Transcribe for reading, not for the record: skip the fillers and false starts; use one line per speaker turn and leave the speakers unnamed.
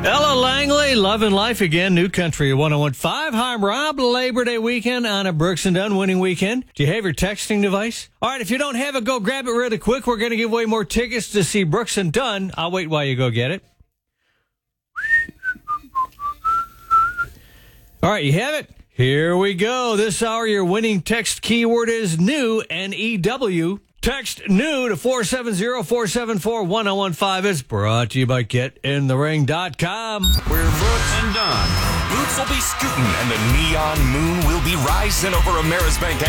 Ella Langley, Loving Life Again, New Country 101.5. Hi, I'm Rob. Labor Day weekend on a Brooks and Dunn winning weekend. Do you have your texting device? All right, if you don't have it, go grab it really quick. We're going to give away more tickets to see Brooks and Dunn. I'll wait while you go get it. All right, you have it? Here we go. This hour, your winning text keyword is new, N-E-W. Text new to 470-474-1015. It's brought to you by GetInTheRing.com.
We're Brooks and Dunn. Boots will be scooting and the neon moon will be rising over Ameris Bank